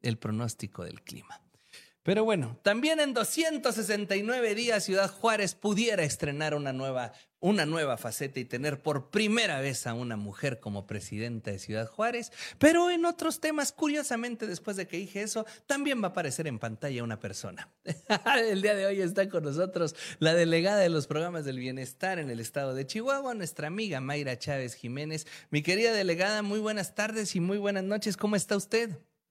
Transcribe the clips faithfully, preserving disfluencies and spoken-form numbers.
el pronóstico del clima. Pero bueno, también en doscientos sesenta y nueve días Ciudad Juárez pudiera estrenar una nueva, una nueva faceta y tener por primera vez a una mujer como presidenta de Ciudad Juárez. Pero en otros temas, curiosamente, después de que dije eso, también va a aparecer en pantalla una persona. El día de hoy está con nosotros la delegada de los programas del bienestar en el estado de Chihuahua, nuestra amiga Mayra Chávez Jiménez. Mi querida delegada, muy buenas tardes y muy buenas noches. ¿Cómo está usted?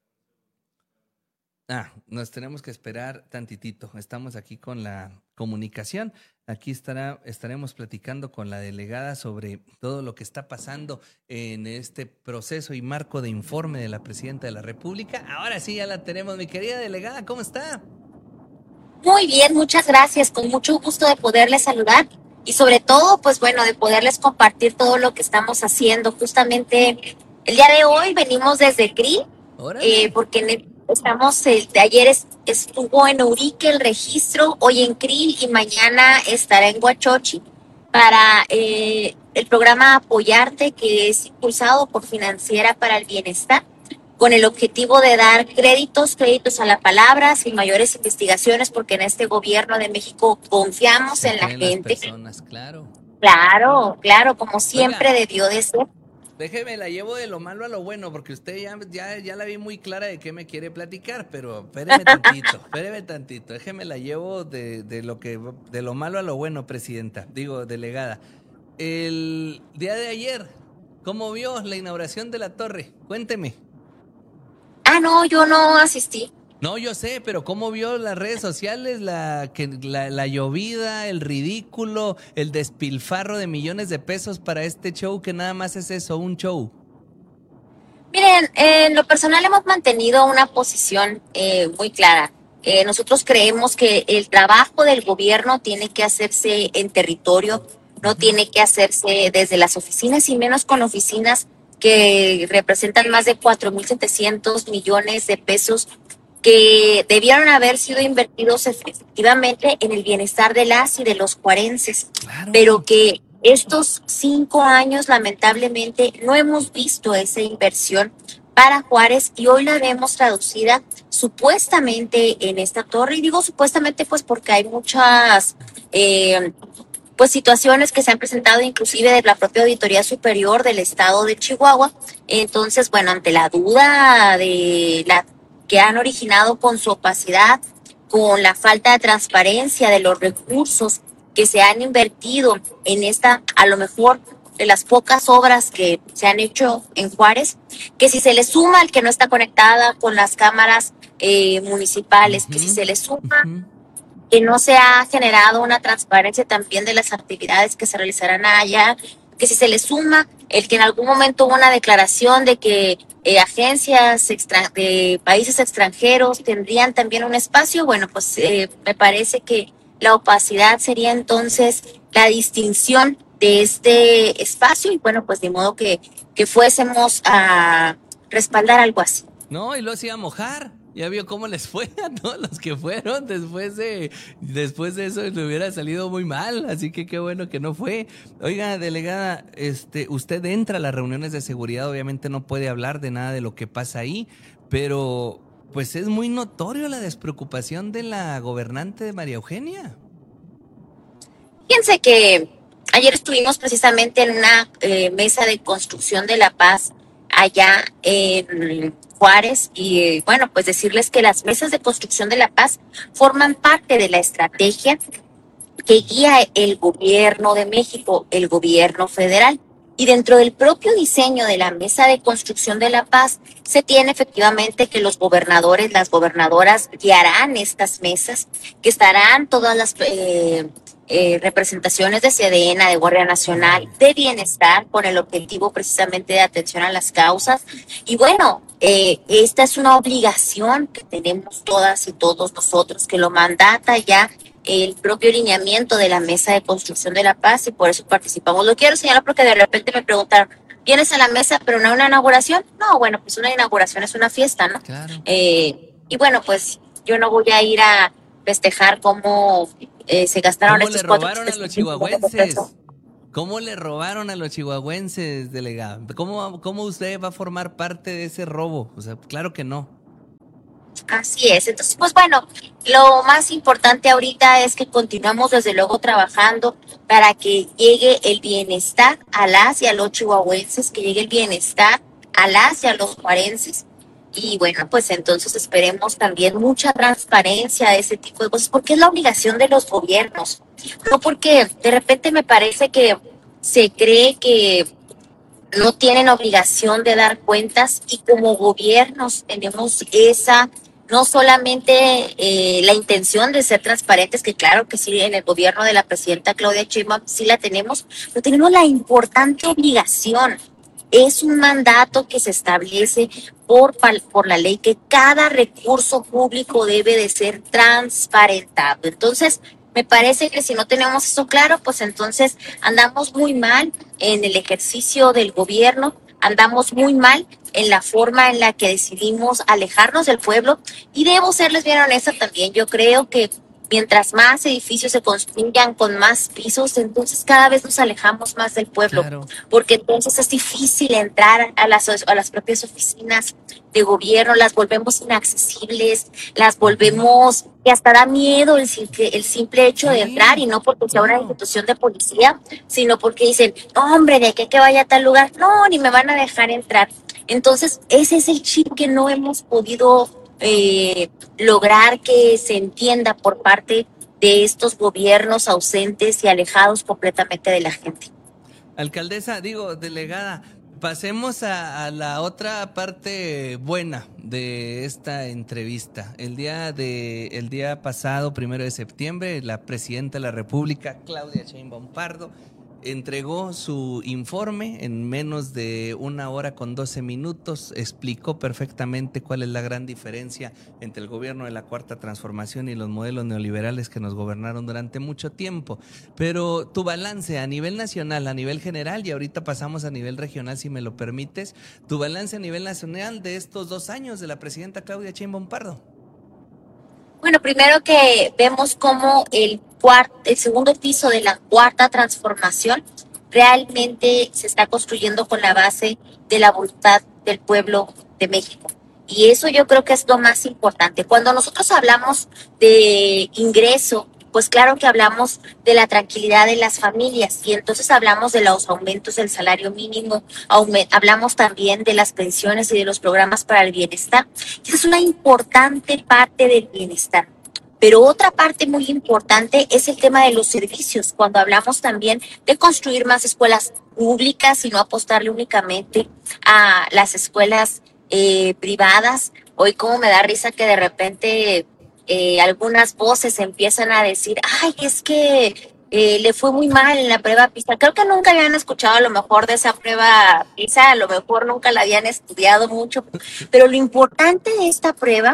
Ah, nos tenemos que esperar tantitito. Estamos aquí con la comunicación. Aquí estará, estaremos platicando con la delegada sobre todo lo que está pasando en este proceso y marco de informe de la presidenta de la República. Ahora sí ya la tenemos, mi querida delegada. ¿Cómo está? Muy bien, muchas gracias. Con mucho gusto de poderles saludar y sobre todo, pues bueno, de poderles compartir todo lo que estamos haciendo. Justamente el día de hoy venimos desde C R I, eh, porque en el Estamos, el de ayer es, estuvo en Urique el registro, hoy en Krill y mañana estará en Huachochi para eh, el programa Apoyarte, que es impulsado por Financiera para el Bienestar, con el objetivo de dar créditos, créditos a la palabra, sin mayores investigaciones, porque en este gobierno de México confiamos Se en la gente. Personas, claro. Claro, claro, como siempre Oiga. debió de ser. Déjeme, la llevo de lo malo a lo bueno, porque usted ya, ya, ya la vi muy clara de qué me quiere platicar, pero espéreme tantito, espéreme tantito, déjeme la llevo de, de, lo que, de lo malo a lo bueno, presidenta, digo, delegada. El día de ayer, ¿cómo vio la inauguración de la torre? Cuénteme. Ah, no, yo no asistí. No, yo sé, pero ¿cómo vio las redes sociales, la, que, la, la llovida, el ridículo, el despilfarro de millones de pesos para este show que nada más es eso, un show? Miren, eh, en lo personal hemos mantenido una posición eh, muy clara. Eh, nosotros creemos que el trabajo del gobierno tiene que hacerse en territorio, no tiene que hacerse desde las oficinas y menos con oficinas que representan más de cuatro mil setecientos millones de pesos que debieron haber sido invertidos efectivamente en el bienestar de las y de los juarenses, claro. Pero que estos cinco años lamentablemente no hemos visto esa inversión para Juárez y hoy la vemos traducida supuestamente en esta torre, y digo supuestamente pues porque hay muchas eh, pues situaciones que se han presentado inclusive de la propia Auditoría Superior del Estado de Chihuahua. Entonces, bueno, ante la duda de la que han originado con su opacidad, con la falta de transparencia de los recursos que se han invertido en esta, a lo mejor, de las pocas obras que se han hecho en Juárez, que si se le suma al que no está conectada con las cámaras eh, municipales, uh-huh. que si se le suma uh-huh. que no se ha generado una transparencia también de las actividades que se realizarán allá, que si se le suma el que en algún momento hubo una declaración de que eh, agencias extra, de países extranjeros tendrían también un espacio, bueno, pues eh, me parece que la opacidad sería entonces la distinción de este espacio y bueno, pues de modo que, que fuésemos a respaldar algo así. No, y lo hacía mojar. Ya vio cómo les fue a todos los que fueron después de después de eso, le hubiera salido muy mal, así que qué bueno que no fue. Oiga, delegada, este, usted entra a las reuniones de seguridad, obviamente no puede hablar de nada de lo que pasa ahí, pero pues es muy notorio la despreocupación de la gobernante de María Eugenia. Fíjense que ayer estuvimos precisamente en una eh, mesa de construcción de la paz allá en Juárez y bueno, pues decirles que las mesas de construcción de la paz forman parte de la estrategia que guía el gobierno de México, el gobierno federal. Y dentro del propio diseño de la mesa de construcción de la paz se tiene efectivamente que los gobernadores, las gobernadoras guiarán estas mesas, que estarán todas las eh, eh, representaciones de Sedena, de Guardia Nacional, de Bienestar, con el objetivo precisamente de atención a las causas. Y bueno, eh, esta es una obligación que tenemos todas y todos nosotros, que lo mandata ya el propio lineamiento de la mesa de construcción de la paz y por eso participamos. Lo quiero señalar porque de repente me preguntaron, ¿vienes a la mesa pero no a una inauguración? No, bueno, pues una inauguración es una fiesta, ¿no? Claro. Eh, y bueno, pues yo no voy a ir a festejar cómo eh, se gastaron ¿Cómo estos le cuatro... robaron a los chihuahuenses? ¿Cómo le robaron a los chihuahuenses, delegado? ¿Cómo, ¿Cómo usted va a formar parte de ese robo? O sea, claro que no. Así es. Entonces, pues bueno, lo más importante ahorita es que continuamos desde luego trabajando para que llegue el bienestar a las y a los chihuahuenses, que llegue el bienestar a las y a los juarenses. Y bueno, pues entonces esperemos también mucha transparencia de ese tipo de cosas, porque es la obligación de los gobiernos. No porque de repente me parece que se cree que no tienen obligación de dar cuentas y como gobiernos tenemos esa, no solamente eh, la intención de ser transparentes, que claro que sí, en el gobierno de la presidenta Claudia Sheinbaum sí la tenemos, pero tenemos la importante obligación. Es un mandato que se establece por, por la ley que cada recurso público debe de ser transparentado. Entonces, me parece que si no tenemos eso claro, pues entonces andamos muy mal en el ejercicio del gobierno, andamos muy mal en la forma en la que decidimos alejarnos del pueblo. Y debo serles bien honesta también, yo creo que mientras más edificios se construyan con más pisos, entonces cada vez nos alejamos más del pueblo, claro. Porque entonces es difícil entrar a las, a las propias oficinas de gobierno, las volvemos inaccesibles, las volvemos, y hasta da miedo el simple, el simple hecho sí, de entrar, y no porque sea una institución de policía, sino porque dicen, no hombre, de aquí a que vaya a tal lugar, no, ni me van a dejar entrar. Entonces ese es el chip que no hemos podido Eh, lograr que se entienda por parte de estos gobiernos ausentes y alejados completamente de la gente. Alcaldesa, digo, delegada, pasemos a, a la otra parte buena de esta entrevista. El día de el día pasado, primero de septiembre, la presidenta de la República, Claudia Sheinbaum Pardo, entregó su informe en menos de una hora con doce minutos, explicó perfectamente cuál es la gran diferencia entre el gobierno de la Cuarta Transformación y los modelos neoliberales que nos gobernaron durante mucho tiempo. Pero tu balance a nivel nacional, a nivel general, y ahorita pasamos a nivel regional, si me lo permites, tu balance a nivel nacional de estos dos años de la presidenta Claudia Sheinbaum Pardo. Bueno, primero que vemos cómo el cuarto, el segundo piso de la Cuarta Transformación realmente se está construyendo con la base de la voluntad del pueblo de México. Y eso yo creo que es lo más importante. Cuando nosotros hablamos de ingreso, pues claro que hablamos de la tranquilidad de las familias y entonces hablamos de los aumentos del salario mínimo, hablamos también de las pensiones y de los programas para el bienestar. Esa es una importante parte del bienestar. Pero otra parte muy importante es el tema de los servicios, cuando hablamos también de construir más escuelas públicas y no apostarle únicamente a las escuelas eh, privadas. Hoy como me da risa que de repente eh, algunas voces empiezan a decir, ay, es que eh, le fue muy mal en la prueba PISA. Creo que nunca habían escuchado a lo mejor de esa prueba PISA, a lo mejor nunca la habían estudiado mucho, pero lo importante de esta prueba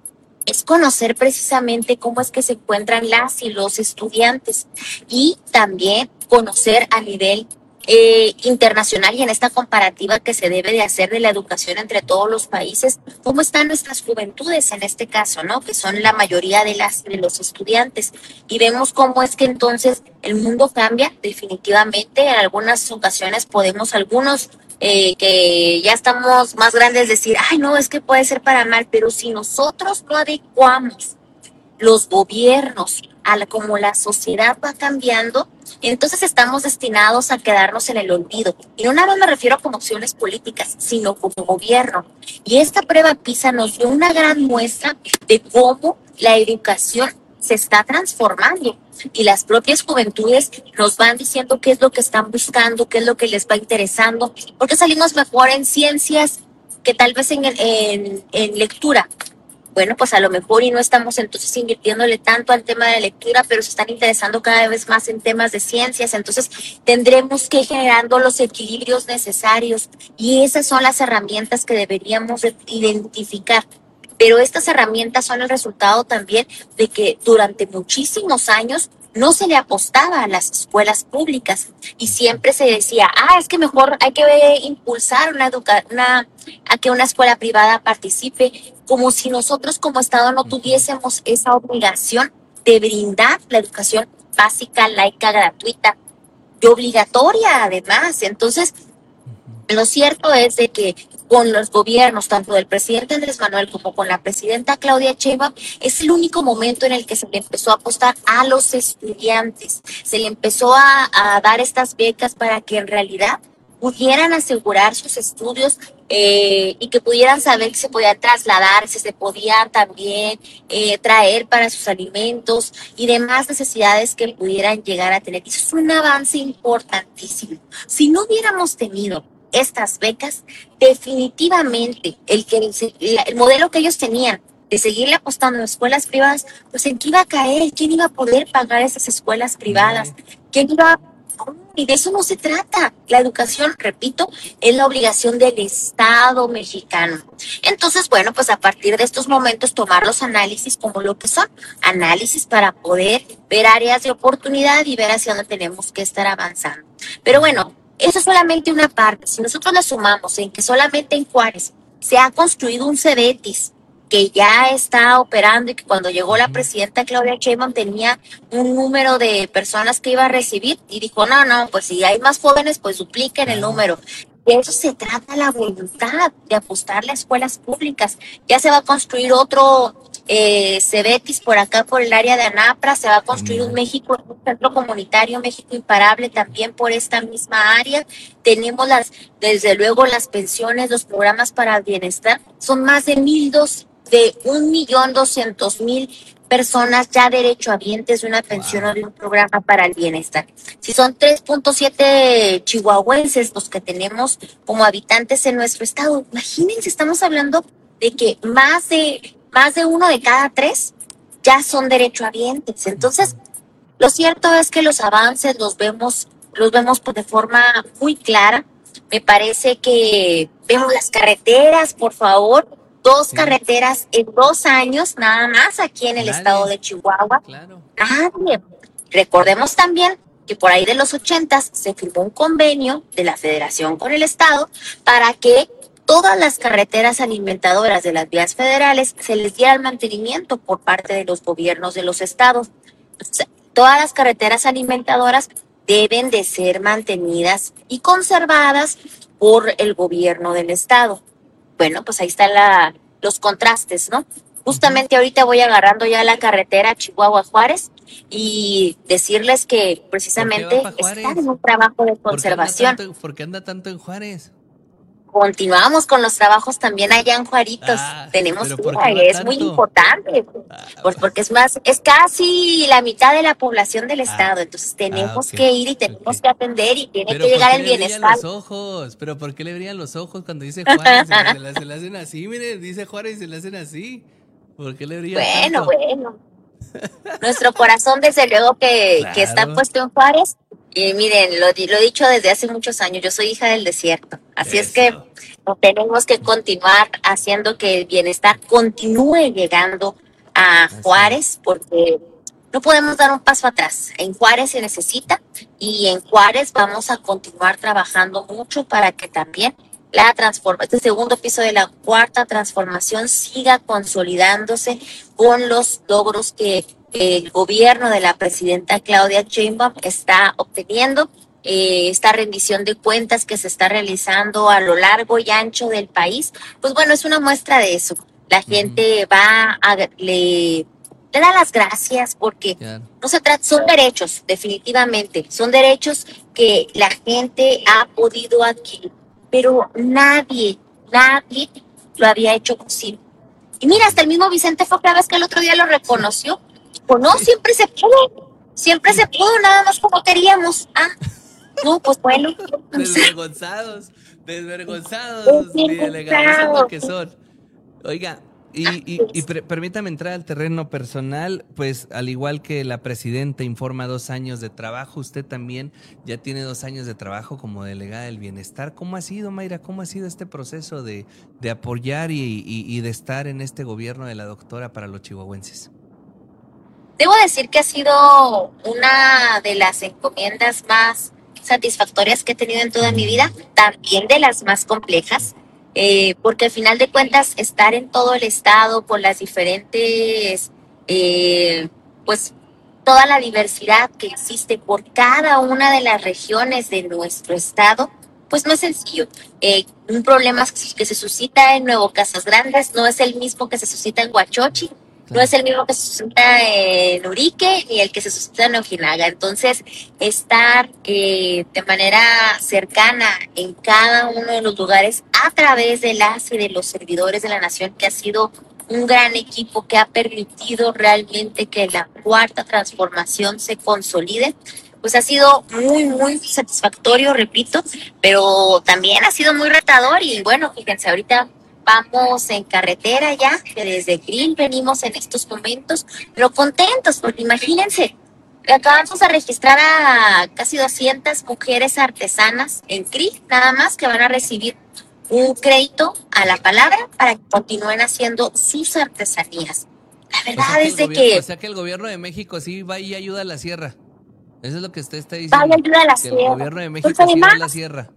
es conocer precisamente cómo es que se encuentran las y los estudiantes y también conocer a nivel eh, internacional y en esta comparativa que se debe de hacer de la educación entre todos los países, cómo están nuestras juventudes en este caso, ¿no? Que son la mayoría de las de los estudiantes y vemos cómo es que entonces el mundo cambia definitivamente. En algunas ocasiones podemos algunos Eh, que ya estamos más grandes decir, ay no, es que puede ser para mal, pero si nosotros no adecuamos los gobiernos a la, como la sociedad va cambiando, entonces estamos destinados a quedarnos en el olvido. Y no nada más me refiero como opciones políticas, sino como gobierno. Y esta prueba PISA nos dio una gran muestra de cómo la educación se está transformando y las propias juventudes nos van diciendo qué es lo que están buscando, qué es lo que les va interesando, porque salimos mejor en ciencias que tal vez en, en, en lectura. Bueno, pues a lo mejor y no estamos entonces invirtiéndole tanto al tema de la lectura, pero se están interesando cada vez más en temas de ciencias, entonces tendremos que ir generando los equilibrios necesarios y esas son las herramientas que deberíamos identificar. Pero estas herramientas son el resultado también de que durante muchísimos años no se le apostaba a las escuelas públicas y siempre se decía, ah, es que mejor hay que impulsar una, educa- una a que una escuela privada participe, como si nosotros como Estado no tuviésemos esa obligación de brindar la educación básica, laica, gratuita y obligatoria además. Entonces, lo cierto es de que con los gobiernos, tanto del presidente Andrés Manuel como con la presidenta Claudia Sheinbaum, es el único momento en el que se le empezó a apostar a los estudiantes. Se le empezó a, a dar estas becas para que en realidad pudieran asegurar sus estudios eh, y que pudieran saber que se podían trasladar, si se podían también eh, traer para sus alimentos y demás necesidades que pudieran llegar a tener. Eso es un avance importantísimo. Si no hubiéramos tenido estas becas, definitivamente el, que, el, el modelo que ellos tenían de seguirle apostando a escuelas privadas, pues ¿en qué iba a caer? ¿Quién iba a poder pagar esas escuelas privadas? ¿Quién iba a...? Y de eso no se trata. La educación, repito, es la obligación del Estado mexicano. Entonces, bueno, pues a partir de estos momentos tomar los análisis como lo que son, análisis para poder ver áreas de oportunidad y ver hacia dónde tenemos que estar avanzando. Pero bueno, eso es solamente una parte. Si nosotros le sumamos en que solamente en Juárez se ha construido un Cebetis que ya está operando y que cuando llegó la presidenta Claudia Sheinbaum tenía un número de personas que iba a recibir y dijo, no, no, pues si hay más jóvenes, pues dupliquen el número. De eso se trata la voluntad de apostarle a escuelas públicas. Ya se va a construir otro eh, Cebetis por acá, por el área de Anapra, se va a construir un México, un centro comunitario, México Imparable también por esta misma área. Tenemos las, desde luego las pensiones, los programas para el bienestar, son más de mil dos de un millón doscientos mil personas ya derechohabientes de una pensión wow. o de un programa para el bienestar. Si son tres punto siete chihuahuenses los que tenemos como habitantes en nuestro estado, imagínense, estamos hablando de que más de, más de uno de cada tres ya son derechohabientes. Entonces, lo cierto es que los avances los vemos, los vemos de forma muy clara. Me parece que vemos las carreteras, por favor, Dos sí. carreteras en dos años, nada más aquí en el Nadie. estado de Chihuahua. Claro. Nadie. Recordemos también que por ahí de los ochentas se firmó un convenio de la Federación con el estado para que todas las carreteras alimentadoras de las vías federales se les diera el mantenimiento por parte de los gobiernos de los estados. Entonces, todas las carreteras alimentadoras deben de ser mantenidas y conservadas por el gobierno del estado. Bueno, pues ahí están la, los contrastes, ¿no? Justamente ahorita voy agarrando ya la carretera Chihuahua-Juárez y decirles que precisamente están en un trabajo de conservación. ¿Por qué anda tanto, ¿por qué anda tanto en Juárez? Continuamos con los trabajos también allá en Juaritos. Ah, Tenemos que es tanto? muy importante, ah, pues porque es más, es casi la mitad de la población del estado, ah, entonces tenemos ah, okay, que ir y tenemos okay. que atender y tiene pero que llegar el bienestar. bienestar. ¿Por qué le brillan los ojos? ¿Pero por qué le brillan los ojos cuando dice Juárez? se, le, se le hacen así, mire, dice Juárez y se le hacen así. ¿Por qué le brillan Bueno, tanto? bueno. Nuestro corazón desde luego que, claro. que está puesto en Juárez. Y miren, lo, lo he dicho desde hace muchos años, yo soy hija del desierto, así Eso. es que tenemos que continuar haciendo que el bienestar continúe llegando a Juárez, porque no podemos dar un paso atrás. En Juárez se necesita y en Juárez vamos a continuar trabajando mucho para que también la transforma, este segundo piso de la cuarta transformación siga consolidándose con los logros que el gobierno de la presidenta Claudia Sheinbaum está obteniendo, eh, esta rendición de cuentas que se está realizando a lo largo y ancho del país, pues bueno, es una muestra de eso. La gente uh-huh. va a, le, le da las gracias porque yeah. no se trata, son derechos, definitivamente, son derechos que la gente ha podido adquirir, pero nadie, nadie lo había hecho posible. Y mira, hasta el mismo Vicente Fox, la vez que el otro día lo reconoció, o no, siempre se pudo, siempre se pudo, nada más como queríamos. Ah, no, pues bueno. Desvergonzados, desvergonzados, mi delegada, son lo que son. Oiga, y, y, y per, permítame entrar al terreno personal, pues al igual que la presidenta informa dos años de trabajo, usted también ya tiene dos años de trabajo como delegada del bienestar. ¿Cómo ha sido, Mayra? ¿Cómo ha sido este proceso de, de apoyar y, y, y de estar en este gobierno de la doctora para los chihuahuenses? Debo decir que ha sido una de las encomiendas más satisfactorias que he tenido en toda mi vida, también de las más complejas, eh, porque al final de cuentas estar en todo el estado con las diferentes, eh, pues toda la diversidad que existe por cada una de las regiones de nuestro estado, pues no es sencillo. Eh, un problema que se suscita en Nuevo Casas Grandes no es el mismo que se suscita en Huachochi, no es el mismo que se suscita en Urique ni el que se suscita en Ojinaga. Entonces, estar eh, de manera cercana en cada uno de los lugares a través de las y de los servidores de la nación, que ha sido un gran equipo que ha permitido realmente que la cuarta transformación se consolide, pues ha sido muy, muy satisfactorio, repito, pero también ha sido muy retador. Y bueno, fíjense, ahorita vamos en carretera ya, que desde Grill venimos en estos momentos, pero contentos, porque imagínense, acabamos de registrar a casi doscientas mujeres artesanas en C R I, nada más, que van a recibir un crédito a la palabra para que continúen haciendo sus artesanías. La verdad es de que... O sea que el gobierno de México sí va y ayuda a la sierra. Eso es lo que usted está diciendo. Vaya ayuda a la que sierra. El gobierno de México pues sí además, va a la sierra.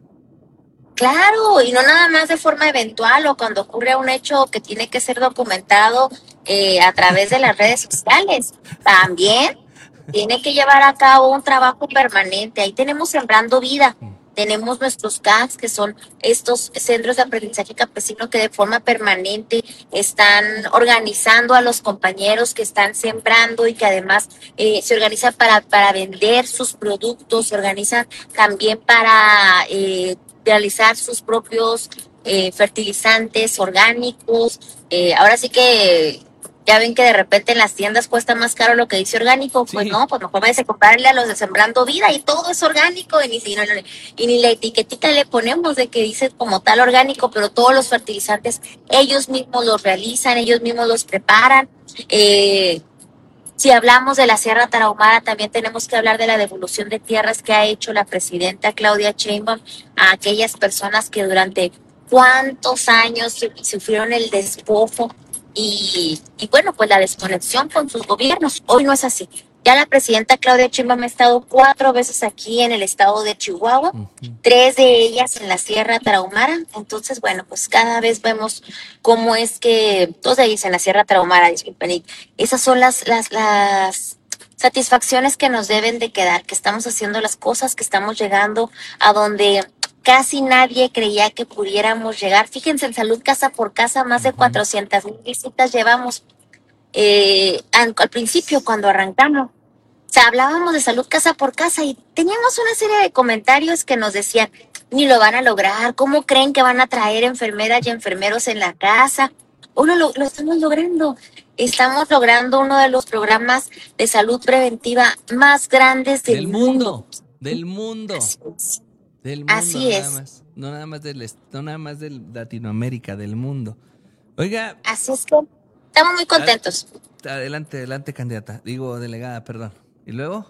Claro, y no nada más de forma eventual o cuando ocurre un hecho que tiene que ser documentado eh, a través de las redes sociales. También tiene que llevar a cabo un trabajo permanente. Ahí tenemos Sembrando Vida. Tenemos nuestros C A Cs, que son estos centros de aprendizaje campesino que de forma permanente están organizando a los compañeros que están sembrando y que además eh, se organizan para, para vender sus productos, se organizan también para eh, realizar sus propios eh, fertilizantes orgánicos. Eh, ahora sí que... Ya ven que de repente en las tiendas cuesta más caro lo que dice orgánico, pues sí. No, pues mejor vayas a comprarle a los de Sembrando Vida y todo es orgánico y ni, y, no, y ni la etiquetita le ponemos de que dice como tal orgánico, pero todos los fertilizantes ellos mismos los realizan, ellos mismos los preparan. Eh, si hablamos de la Sierra Tarahumara, también tenemos que hablar de la devolución de tierras que ha hecho la presidenta Claudia Sheinbaum a aquellas personas que durante cuántos años sufrieron el despojo. Y, y bueno, pues la desconexión con sus gobiernos. Hoy no es así. Ya la presidenta Claudia Sheinbaum ha estado cuatro veces aquí en el estado de Chihuahua, uh-huh. tres de ellas en la Sierra Tarahumara. Entonces, bueno, pues cada vez vemos cómo es que, dos de ellas en la Sierra Tarahumara, disculpen, esas son las, las, las satisfacciones que nos deben de quedar, que estamos haciendo las cosas, que estamos llegando a donde casi nadie creía que pudiéramos llegar. Fíjense, en Salud Casa por Casa, más de cuatrocientas mil visitas llevamos. Eh, al, al principio, cuando arrancamos, o sea, hablábamos de Salud Casa por Casa y teníamos una serie de comentarios que nos decían, ni lo van a lograr, ¿cómo creen que van a traer enfermeras y enfermeros en la casa? Uno lo, lo estamos logrando. Estamos logrando uno de los programas de salud preventiva más grandes del, del mundo. mundo. Del mundo. Así es. Del mundo, Así nada es. Más. No nada más del no nada más de Latinoamérica, del mundo. Oiga. Así es que estamos muy contentos. Adelante, adelante, candidata. Digo, delegada, perdón. ¿Y luego?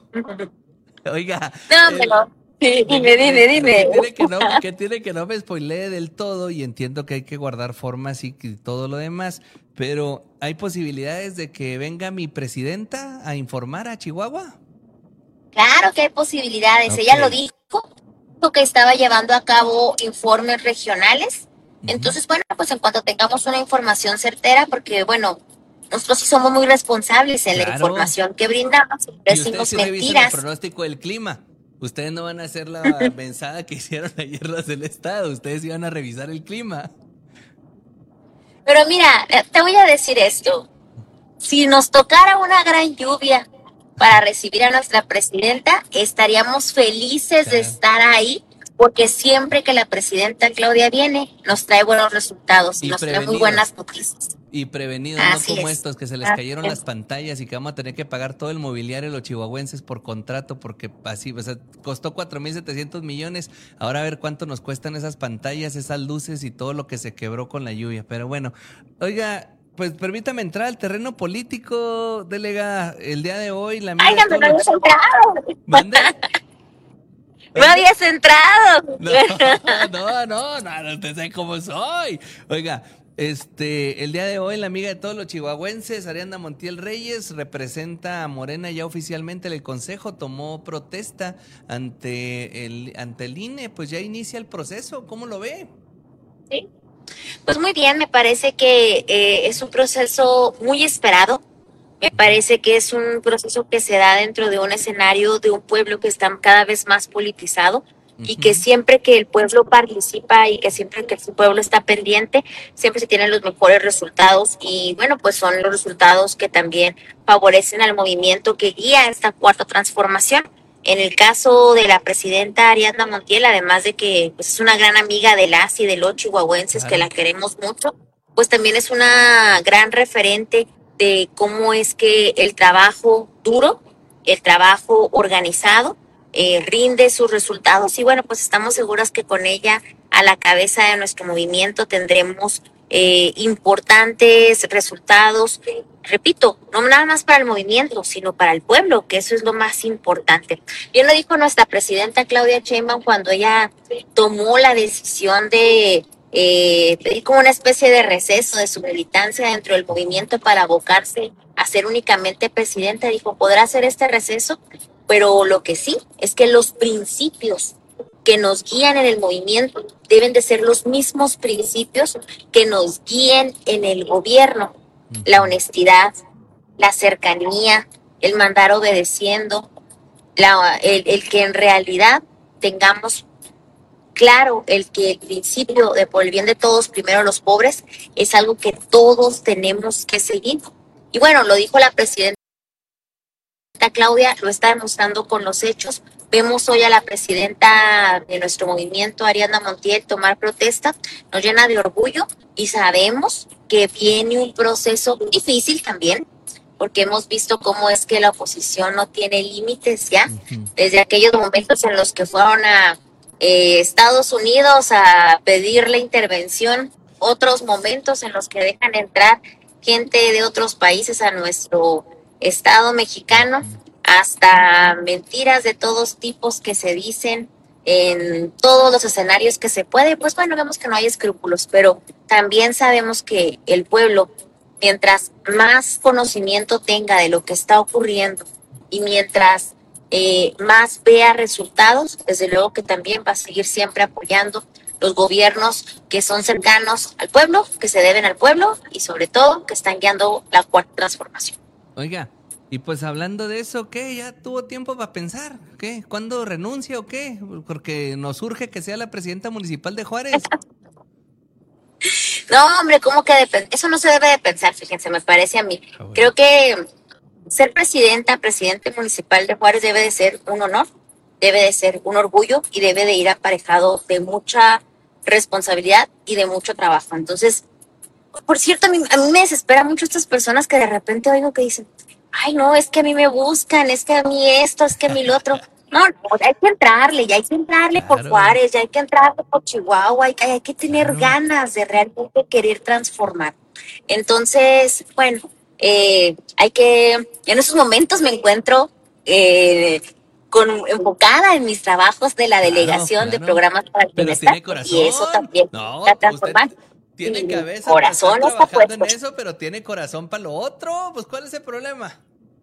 Oiga. No, pero sí, dime, dime, dime. Que tiene que, no, que tiene que no me spoilee del todo y entiendo que hay que guardar formas y todo lo demás, pero ¿hay posibilidades de que venga mi presidenta a informar a Chihuahua? Claro que hay posibilidades. Okay. Ella lo dijo. Que estaba llevando a cabo informes regionales. Uh-huh. Entonces, bueno, pues en cuanto tengamos una información certera, porque bueno, nosotros sí somos muy responsables en claro. la información que brindamos, decimos sí mentiras. El pronóstico del clima. Ustedes no van a hacer la mensada que hicieron ayer los del Estado, ustedes iban a revisar el clima. Pero mira, te voy a decir esto. Si nos tocara una gran lluvia para recibir a nuestra presidenta, estaríamos felices claro. de estar ahí, porque siempre que la presidenta Claudia viene, nos trae buenos resultados y, y nos trae muy buenas noticias. Y prevenidos, Así no como es. estos que se les cayeron Así las pantallas y que vamos a tener que pagar todo el mobiliario de los chihuahuenses por contrato, porque así, o sea, costó cuatro mil setecientos millones, ahora a ver cuánto nos cuestan esas pantallas, esas luces y todo lo que se quebró con la lluvia. Pero bueno, oiga... Pues permítame entrar al terreno político, delegada. El día de hoy, la ¡Ay, no, no habías entrado! ¿Mande? ¡No habías entrado! No, no, no, no, no, usted sabe cómo soy. Oiga, este, el día de hoy, la amiga de todos los chihuahuenses, Ariadna Montiel Reyes, representa a Morena ya oficialmente en el Consejo, tomó protesta ante el, ante el I N E, pues ya inicia el proceso. ¿Cómo lo ve? Sí. Pues muy bien, me parece que eh, es un proceso muy esperado, me parece que es un proceso que se da dentro de un escenario de un pueblo que está cada vez más politizado. y que siempre que el pueblo participa y que siempre que el pueblo está pendiente, siempre se tienen los mejores resultados y bueno, pues son los resultados que también favorecen al movimiento que guía esta cuarta transformación. En el caso de la presidenta Ariadna Montiel, además de que pues, es una gran amiga de las y de los chihuahuenses, claro, que la queremos mucho, pues también es una gran referente de cómo es que el trabajo duro, el trabajo organizado, eh, rinde sus resultados. Y bueno, pues estamos seguras que con ella a la cabeza de nuestro movimiento tendremos eh, importantes resultados. Repito, no nada más para el movimiento, sino para el pueblo, que eso es lo más importante. Bien lo dijo nuestra presidenta Claudia Sheinbaum cuando ella tomó la decisión de eh, pedir como una especie de receso de su militancia dentro del movimiento para abocarse a ser únicamente presidenta. Dijo, podrá hacer este receso, pero lo que sí es que los principios que nos guían en el movimiento deben de ser los mismos principios que nos guíen en el gobierno. La honestidad, la cercanía, el mandar obedeciendo, la, el, el que en realidad tengamos claro el que el principio de por el bien de todos, primero los pobres, es algo que todos tenemos que seguir. Y bueno, lo dijo la presidenta Claudia, lo está demostrando con los hechos. Vemos hoy a la presidenta de nuestro movimiento, Ariadna Montiel, tomar protesta, nos llena de orgullo y sabemos que viene un proceso difícil también, porque hemos visto cómo es que la oposición no tiene límites ya, uh-huh. desde aquellos momentos en los que fueron a eh, Estados Unidos a pedir la intervención, otros momentos en los que dejan entrar gente de otros países a nuestro Estado mexicano, hasta mentiras de todos tipos que se dicen en todos los escenarios que se puede. Pues bueno, vemos que no hay escrúpulos, pero también sabemos que el pueblo, mientras más conocimiento tenga de lo que está ocurriendo y mientras eh, más vea resultados, desde luego que también va a seguir siempre apoyando los gobiernos que son cercanos al pueblo, que se deben al pueblo y sobre todo que están guiando la cuarta transformación. Oiga, y pues hablando de eso, ¿qué? ¿Ya tuvo tiempo para pensar? ¿Qué? ¿Cuándo renuncia o qué? Porque nos urge que sea la presidenta municipal de Juárez. No, hombre, ¿cómo que de, eso no se debe de pensar? Fíjense, me parece a mí. Oh, bueno. Creo que ser presidenta, presidente municipal de Juárez debe de ser un honor, debe de ser un orgullo y debe de ir aparejado de mucha responsabilidad y de mucho trabajo. Entonces, por cierto, a mí, a mí me desespera mucho estas personas que de repente oigo que dicen, ay, no, es que a mí me buscan, es que a mí esto, es que a mí lo otro. No, no, hay que entrarle, ya hay que entrarle claro. por Juárez, ya hay que entrarle por Chihuahua, hay, hay que tener claro. ganas de realmente querer transformar. Entonces, bueno, eh, hay que, en esos momentos me encuentro eh, con, enfocada en mis trabajos de la delegación claro, claro. de programas para el bienestar. Y eso también no, está transformando. Tiene cabeza corazón para estar trabajando en eso, pero tiene corazón para lo otro. Pues, ¿cuál es el problema?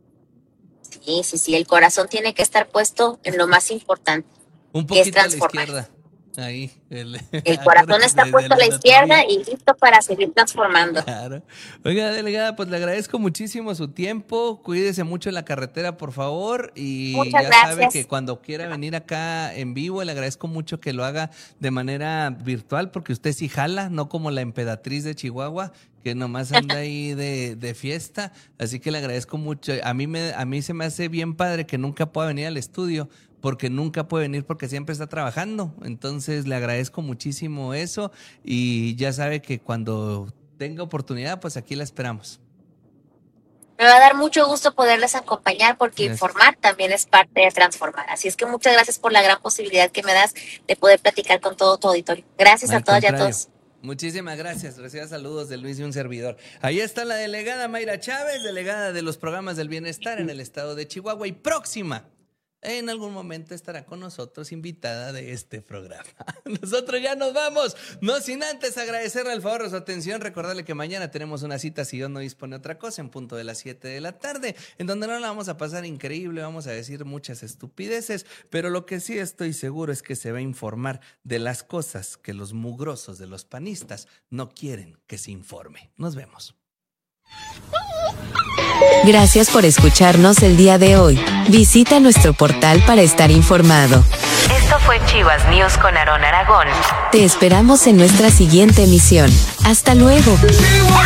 Sí, sí, sí. El corazón tiene que estar puesto en lo más importante. Un poquito a la izquierda. Ahí. El, el corazón está de, puesto de la a la izquierda y listo para seguir transformando. Claro. Oiga, delegada, pues le agradezco muchísimo su tiempo. Cuídese mucho en la carretera, por favor. Y Muchas ya gracias. sabe que cuando quiera venir acá en vivo, le agradezco mucho que lo haga de manera virtual, porque usted sí jala, no como la emperatriz de Chihuahua, que nomás anda ahí de, de fiesta. Así que le agradezco mucho. A mí, me, a mí se me hace bien padre que nunca pueda venir al estudio, porque nunca puede venir porque siempre está trabajando. Entonces le agradezco muchísimo eso y ya sabe que cuando tenga oportunidad, pues aquí la esperamos. Me va a dar mucho gusto poderles acompañar porque gracias. Informar también es parte de transformar. Así es que muchas gracias por la gran posibilidad que me das de poder platicar con todo tu auditorio. Gracias Al a todas contrario. Y a todos. Muchísimas gracias. Reciba saludos de Luis y un servidor. Ahí está la delegada Mayra Chávez, delegada de los programas del bienestar en el estado de Chihuahua y próxima. En algún momento estará con nosotros invitada de este programa. Nosotros ya nos vamos, no sin antes agradecerle el favor de su atención, recordarle que mañana tenemos una cita, si Dios no dispone otra cosa, en punto de las siete de la tarde, en donde no la vamos a pasar increíble, vamos a decir muchas estupideces, pero lo que sí estoy seguro es que se va a informar de las cosas que los mugrosos de los panistas no quieren que se informe. Nos vemos. Gracias por escucharnos el día de hoy. Visita nuestro portal para estar informado. Esto fue Chivas News con Aarón Aragón. Te esperamos en nuestra siguiente emisión. Hasta luego.